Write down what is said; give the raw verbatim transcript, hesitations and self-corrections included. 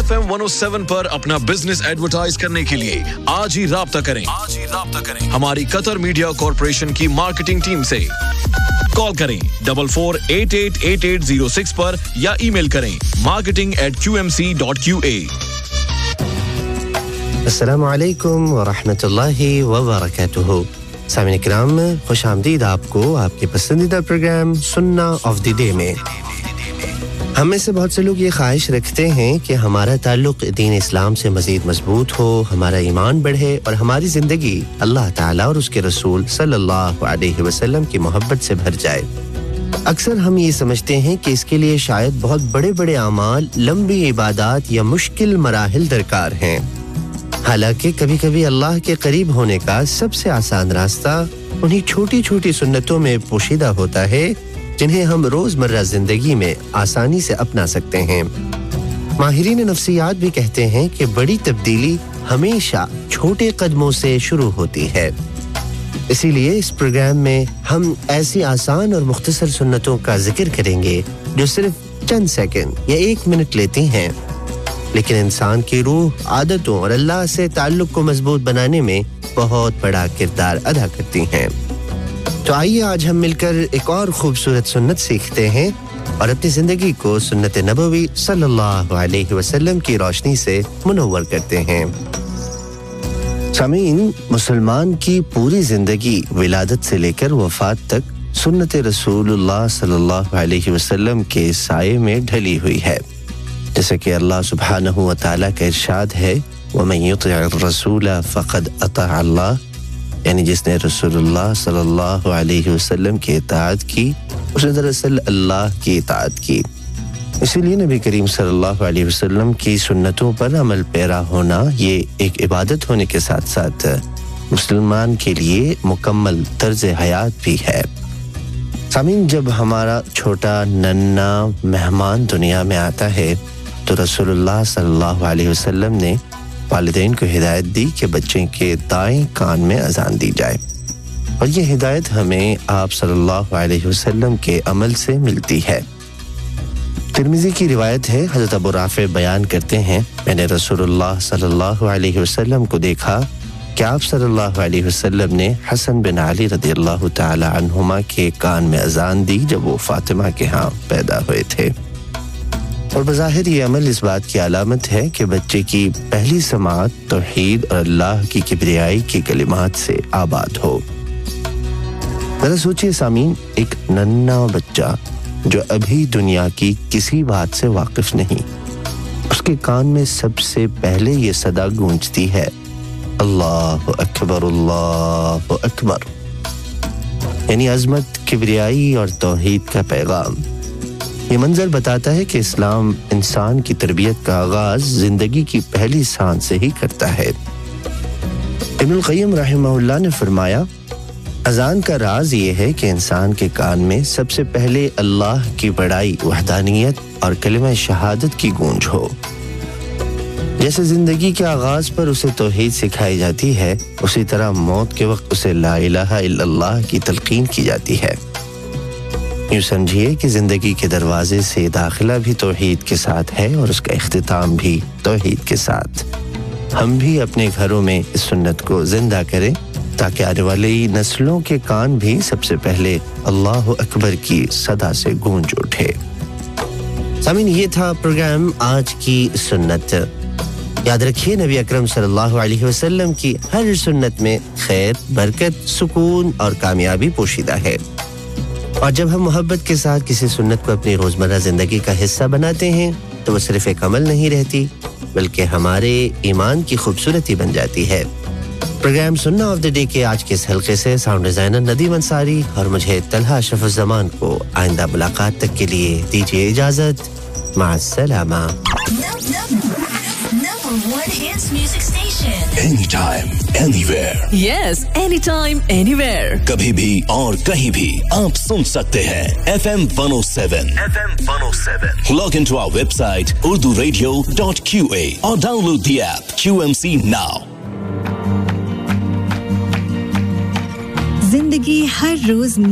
F M one oh seven पर अपना business advertise करने के लिए आज ही राब्ता करें आज ही राब्ता करें हमारी कतर मीडिया कॉर्पोरेशन की मार्केटिंग टीम से कॉल करें double four eight eight eight eight zero six पर या ईमेल करें marketing at q m c dot q a। अस्सलामु अलैकुम व रहमतुल्लाहि व बरकातुहू। सामीन इकराम, खुश आमदीद आपको आपके पसंदीदा प्रोग्राम सुन्ना ऑफ द डे में। हम में से बहुत से लोग ये ख्वाहिश रखते हैं कि हमारा ताल्लुक दीन इस्लाम से मज़ीद मजबूत हो, हमारा ईमान बढ़े और हमारी ज़िंदगी अल्लाह ताला और उसके रसूल सल्लल्लाहु अलैहि वसल्लम की मोहब्बत से भर जाए। अक्सर हम ये समझते हैं कि इसके लिए शायद बहुत बड़े-बड़े अमाल, लंबी इबादत या मुश्किल मराहिल दरकार हैं। हालांकि कभी-कभी अल्लाह के करीब होने का सबसे आसान रास्ता उन्हीं छोटी-छोटी सुन्नतों में पोशीदा होता है जिन्हें हम रोजमर्रा जिंदगी में आसानी से अपना सकते हैं। माहिरीन नफ्सियात भी कहते हैं कि बड़ी तब्दीली हमेशा छोटे कदमों से शुरू होती है। इसीलिए इस प्रोग्राम में हम ऐसी आसान और मुख्तसर सुन्नतों का जिक्र करेंगे जो सिर्फ चंद सेकंड या एक मिनट लेती हैं, लेकिन इंसान की रूह, आदतों और अल्लाह से ताल्लुक को मजबूत बनाने में बहुत बड़ा किरदार अदा करती हैं। तो आइए आज हम मिलकर एक और खूबसूरत सुन्नत सीखते हैं और अपनी जिंदगी को सुन्नत नबवी सल्लल्लाहु अलैहि वसल्लम की रोशनी से मुनव्वर करते हैं। सामीन, मुसलमान की पूरी जिंदगी विलादत से लेकर वफात तक सुन्नत रसूलुल्लाह सल्लल्लाहु अलैहि वसल्लम के साये में ढली हुई है। जैसे कि अल्लाह सुब्हानहू व तआला का इरशाद है, वमन युति'र रसूला फक़द अताअ अल्लाह, यानी जिसने रसूलुल्लाह सल्लल्लाहु अलैहि वसल्लम की इताअत की उसने दरअसल अल्लाह की इताअत की। इसीलिए नबी करीम सल्लल्लाहु अलैहि वसल्लम की सुन्नतों पर अमल पैरा होना ये एक इबादत होने के साथ साथ मुसलमान के लिए मुकम्मल तर्ज हयात भी है। सामीन, जब हमारा छोटा नन्ना मेहमान दुनिया में आता है तो रसूलुल्लाह सल्लल्लाहु अलैहि वसल्लम ने वालिदैन को हिदायत दी कि बच्चे के दाएं कान में अजान दी जाए, और ये हिदायत हमें आप सल्लल्लाहु अलैहि वसल्लम के अमल से मिलती है। तिर्मिज़ी की रिवायत है, हज़रत अबू राफ़े बयान करते हैं, मैंने रसूलुल्लाह सल्लल्लाहु अलैहि वसल्लम को देखा कि आप सल्लल्लाहु अलैहि वसल्लम ने हसन बिन अली रज़ियल्लाहु ताला अन्हुमा के कान में अजान दी जब वो फातिमा के यहाँ पैदा हुए थे। और बज़ाहिर ये अमल इस बात की अलामत है कि बच्चे की पहली समाअत तौहीद और अल्लाह की किबरियाई की कलिमात से आबाद हो। जरा सोचिए सामीन, एक नन्हा बच्चा जो अभी दुनिया की किसी बात से वाकिफ नहीं, उसके कान में सबसे पहले ये सदा गूंजती है, अल्लाहु अकबर अल्लाहु अकबर, यानी अज़मत, किबरियाई और तौहीद का पैगाम। ये मंजर बताता है कि इस्लाम इंसान की तरबियत का आगाज जिंदगी की पहली सांस से ही करता है। इब्नुल क़य्यिम रहमहुल्लाह ने फरमाया, अजान का राज ये है कि इंसान के कान में सबसे पहले अल्लाह की बड़ाई, वहदानियत और कलिमा शहादत की गूंज हो। जैसे जिंदगी के आगाज पर उसे तौहीद सिखाई जाती है, उसी तरह मौत के वक्त उसे ला इलाहा इल्लल्लाह की तलकीन की जाती है। यूं समझिए कि जिंदगी के दरवाजे से दाखिला भी तौहीद के साथ है और उसका इख्तिताम भी तौहीद के साथ। हम भी अपने घरों में इस सुन्नत को जिंदा करें ताकि आने वाली नस्लों के कान भी सबसे पहले अल्लाहु अकबर की सदा से गूंज उठे। सामीन, ये था प्रोग्राम आज की सुन्नत। याद रखिए, नबी अकरम सल्लल्लाहु अलैहि वसल्लम की हर सुन्नत में खैर, बरकत, सुकून और कामयाबी पोशीदा है। और जब हम मोहब्बत के साथ किसी सुन्नत को अपनी रोजमर्रा जिंदगी का हिस्सा बनाते हैं तो वो सिर्फ एक अमल नहीं रहती बल्कि हमारे ईमान की खूबसूरती बन जाती है। प्रोग्राम सुन्ना ऑफ द डे के आज के इस हल्के से साउंड डिजाइनर नदीम अंसारी और मुझे तलहा शफुज़्ज़मान को आइंदा मुलाकात तक के लिए दीजिए इजाजत। माअस्सलामा। Anytime, anywhere. Yes, anytime, anywhere. कभी भी और कहीं भी आप सुन सकते हैं F M one oh seven. F M one oh seven. Log into our website urdu radio dot q a or download the app Q M C now. जिंदगी हर रोज